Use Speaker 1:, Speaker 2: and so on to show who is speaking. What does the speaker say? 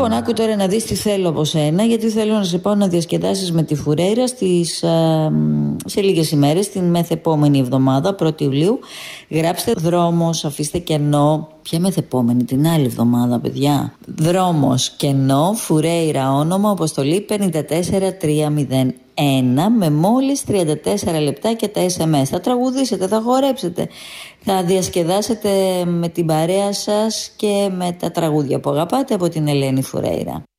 Speaker 1: Λοιπόν, άκου τώρα να δεις τι θέλω από σένα, γιατί θέλω να σε πάω να διασκεδάσεις με τη Φουρέιρα σε λίγες ημέρες, την μεθεπόμενη εβδομάδα, 1η Ιουλίου. Γράψτε δρόμος, αφήστε κενό. Ποια μεθεπόμενη, την άλλη εβδομάδα, παιδιά. Δρόμος, κενό, Φουρέιρα όνομα, αποστολή 54301 με μόλις 34 λεπτά και τα SMS. Θα τραγουδήσετε, θα χορέψετε, θα διασκεδάσετε με την παρέα σας και με τα τραγούδια που αγαπάτε από την Ελένη Φουρέιρα.